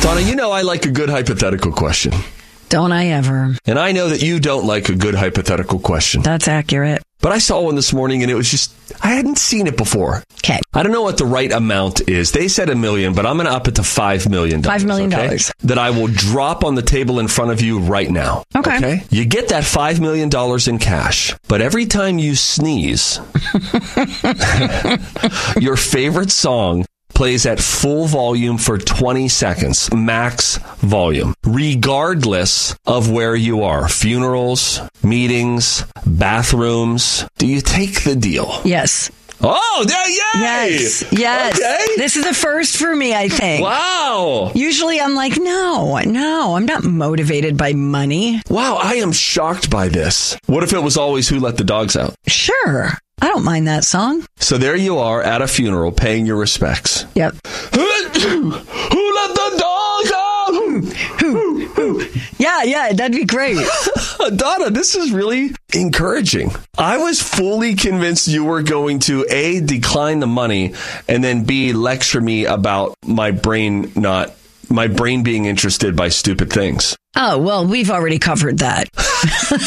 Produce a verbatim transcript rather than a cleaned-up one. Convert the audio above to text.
Donna, you know I like a good hypothetical question. Don't I ever? And I know that you don't like a good hypothetical question. That's accurate. But I saw one this morning and it was just, I hadn't seen it before. Okay. I don't know what the right amount is. They said a million, but I'm going to up it to five million dollars. Five million dollars. Okay? That I will drop on the table in front of you right now. Okay. Okay. You get that five million dollars in cash, but every time you sneeze, your favorite song plays at full volume for twenty seconds, max volume, regardless of where you are. Funerals, meetings, bathrooms. Do you take the deal? Yes. Oh, yeah, yay! Yes. Yes. Okay. This is a first for me, I think. Wow. Usually I'm like, no, no, I'm not motivated by money. Wow, I am shocked by this. What if it was always Who Let the Dogs Out? Sure. I don't mind that song. So there you are at a funeral paying your respects. Yep. Who let the dogs out? Who, who? Yeah, yeah, that'd be great. Donna, this is really encouraging. I was fully convinced you were going to A, decline the money, and then B, lecture me about my brain not, my brain being interested by stupid things. Oh, well, we've already covered that.